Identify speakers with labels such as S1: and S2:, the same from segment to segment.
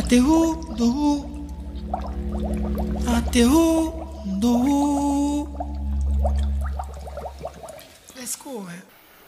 S1: the who, at the who. Let's go, man.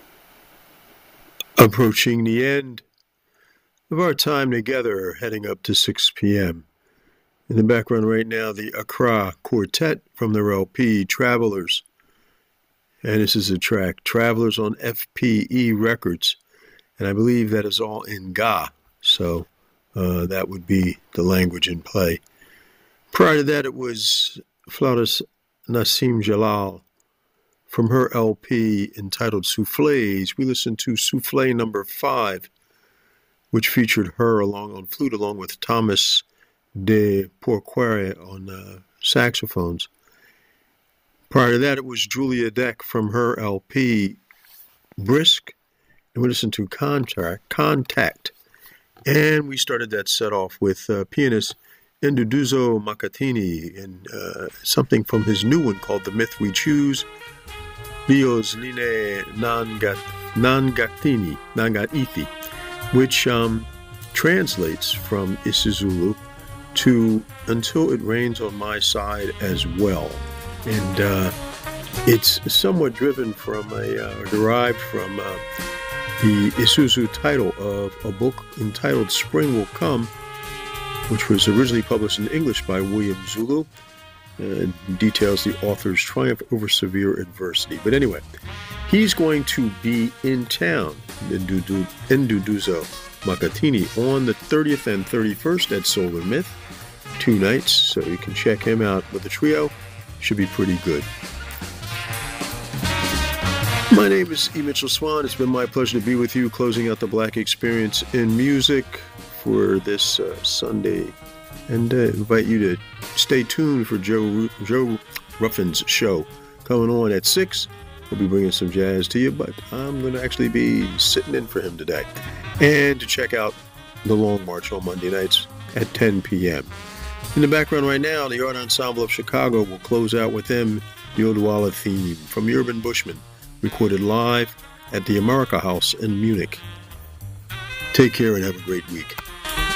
S2: Approaching the end of our time together, heading up to 6 p.m. In the background right now, the Accra Quartet from their LP, Travelers. And this is a track, Travelers on FPE Records. And I believe that is all in Ga. So that would be the language in play. Prior to that, it was flautist Nassim Jalal from her LP entitled Soufflés. We listened to Soufflé number 5, which featured her on flute along with Thomas de Pourquoi on saxophones. Prior to that, it was Julia Deck from her LP Brisk, and we listened to Contact. And we started that set off with pianist Nduduzo Makatini and something from his new one called The Myth We Choose, Bios Line Nangatithi, which translates from Isizulu to Until It Rains on My Side as well. And it's somewhat driven from derived from the Isuzu title of a book entitled Spring Will Come, which was originally published in English by William Zulu. Details the author's triumph over severe adversity. But anyway, he's going to be in town, Nduduzo Makatini, on the 30th and 31st at Solar Myth. 2 nights, so you can check him out with the trio. Should be pretty good. My name is E. Mitchell Swan. It's been my pleasure to be with you, closing out the Black Experience in Music for this Sunday. And invite you to stay tuned for Joe Ruffin's show coming on at 6. We'll be bringing some jazz to you, but I'm going to actually be sitting in for him today. And to check out the Long March on Monday nights at 10 p.m. In the background right now, the Art Ensemble of Chicago will close out with them the Odwalla theme from Urban Bushman, recorded live at the America House in Munich. Take care and have a great week.